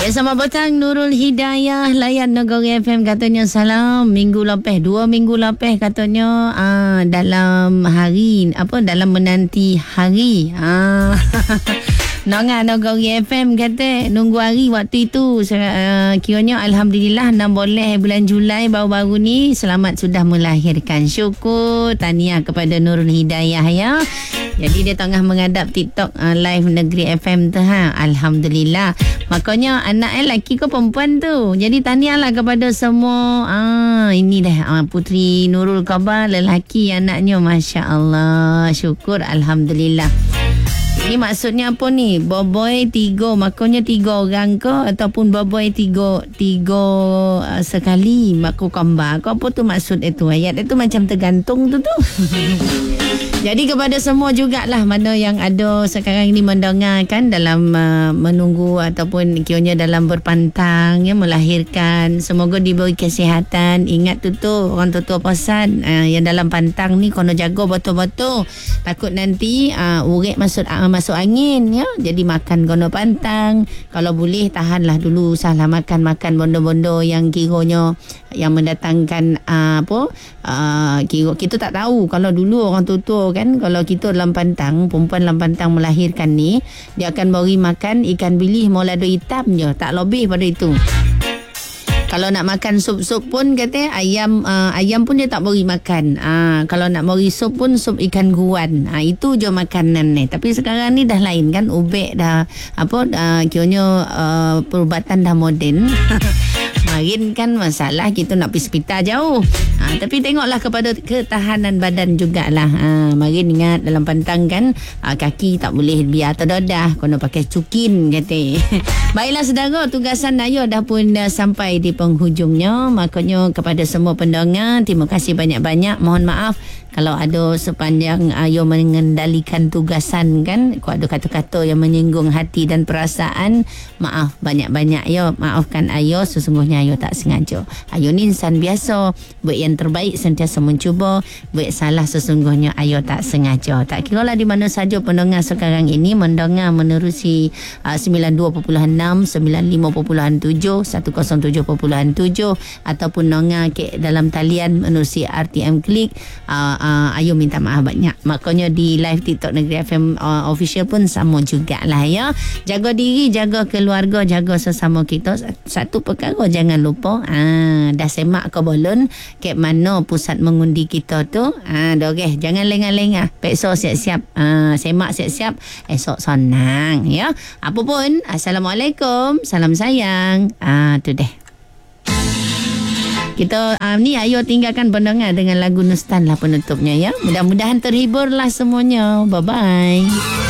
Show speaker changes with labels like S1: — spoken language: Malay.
S1: Ya, selamat petang Nurul Hidayah layan Negeri FM katanya salam minggu lepas 2 minggu lepas katanya dalam hari dalam menanti hari Nonga Negeri FM kata nunggu hari waktu itu kiranya Alhamdulillah 6 boleh bulan Julai baru-baru ni selamat sudah melahirkan. Syukur tahniah kepada Nurul Hidayah ya. Jadi dia tengah menghadap TikTok live Negeri FM tu Alhamdulillah. Makanya anak lelaki ke perempuan tu. Jadi tahniahlah kepada semua. Ini dah Putri Nurul Kabar lelaki anaknya, masya-Allah. Syukur Alhamdulillah. Ini maksudnya apa ni? Boboy 3, makanya 3 orang ke ataupun boboy 3 sekali makku kembar. Kau apa tu maksud itu? Ayat itu macam tergantung tu. Jadi kepada semua jugalah mana yang ada sekarang ini mendengarkan dalam menunggu ataupun kiranya dalam berpantang ya melahirkan, semoga diberi kesihatan. Ingat tu orang tua pesan yang dalam pantang ni kena jaga betul-betul. Takut nanti urik masuk angin ya. Jadi makan kena pantang. Kalau boleh tahanlah dulu, usahlah makan benda-benda yang kiranya yang mendatangkan kita tak tahu. Kalau dulu orang tua kan, kalau kita dalam pantang, perempuan dalam pantang melahirkan ni, dia akan beri makan ikan bilis molado hitam je, tak lebih pada itu. Kalau nak makan sup-sup pun kata ayam pun dia tak beri makan. Kalau nak beri sup pun sup ikan guan. Itu je makanan ni. Tapi sekarang ni dah lain kan, ubek dah kiranya perubatan dah moden. Marin kan masalah kita nak pergi hospital jauh. Tapi tengoklah kepada ketahanan badan jugalah. Marin ingat dalam pantang kan kaki tak boleh biar terdadah, kena pakai cukin kata. Baiklah saudara, tugasan Ayo dah pun sampai di penghujungnya. Makanya kepada semua pendengar, terima kasih banyak-banyak. Mohon maaf kalau ada sepanjang Ayo mengendalikan tugasan kan, kalau ada kata-kata yang menyinggung hati dan perasaan, maaf banyak-banyak ya. Maafkan Ayo, sesungguhnya Ayo tak sengaja. Ayo ni insan biasa, buat yang terbaik sentiasa mencuba, buat salah sesungguhnya Ayo tak sengaja. Tak kira lah di mana saja pendengar sekarang ini mendengar menerusi 92.6, 95.7, 107.7 ataupun dengar dalam talian menerusi RTM Klik. Ayo minta maaf banyak. Makanya di live TikTok Negeri FM official pun sama jugalah ya. Jaga diri, jaga keluarga, jaga sesama kita. Satu perkara jangan lupa, dah semak ke bolon ke mana pusat mengundi kita tu. Doreh, jangan lengah-lengah. Pekso siap-siap, semak siap-siap, esok senang ya. Apa pun, Assalamualaikum, salam sayang. Tu deh. Kita ni Ayo tinggalkan pendengar dengan lagu Nustan lah penutupnya ya. Mudah-mudahan terhiburlah semuanya. Bye-bye.